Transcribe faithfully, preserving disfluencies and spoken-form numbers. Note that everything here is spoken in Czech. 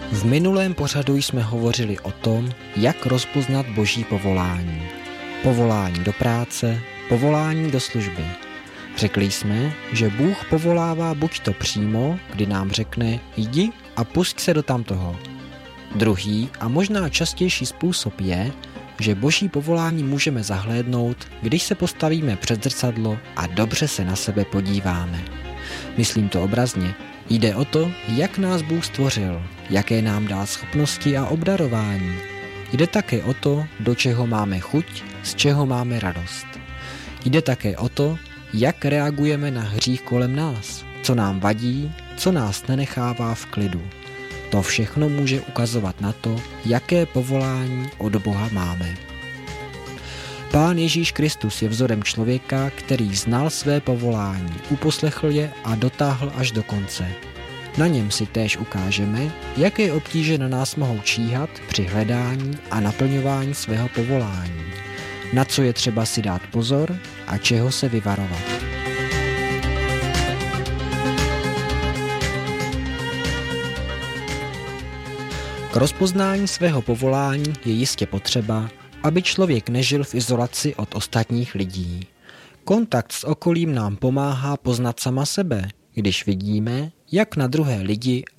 V minulém pořadu jsme hovořili o tom, jak rozpoznat boží povolání. Povolání do práce, povolání do služby. Řekli jsme, že Bůh povolává buď to přímo, kdy nám řekne jdi a pusť se do tamtoho. Druhý a možná častější způsob je, že boží povolání můžeme zahlédnout, když se postavíme před zrcadlo a dobře se na sebe podíváme. Myslím to obrazně. Jde o to, jak nás Bůh stvořil, jaké nám dal schopnosti a obdarování. Jde také o to, do čeho máme chuť, z čeho máme radost. Jde také o to, jak reagujeme na hřích kolem nás, co nám vadí, co nás nenechává v klidu. To všechno může ukazovat na to, jaké povolání od Boha máme. Pán Ježíš Kristus je vzorem člověka, který znal své povolání, uposlechl je a dotáhl až do konce. Na něm si též ukážeme, jaké obtíže na nás mohou číhat při hledání a naplňování svého povolání, na co je třeba si dát pozor a čeho se vyvarovat. K rozpoznání svého povolání je jistě potřeba, aby člověk nežil v izolaci od ostatních lidí. Kontakt s okolím nám pomáhá poznat sama sebe, když vidíme, jak na druhé lidi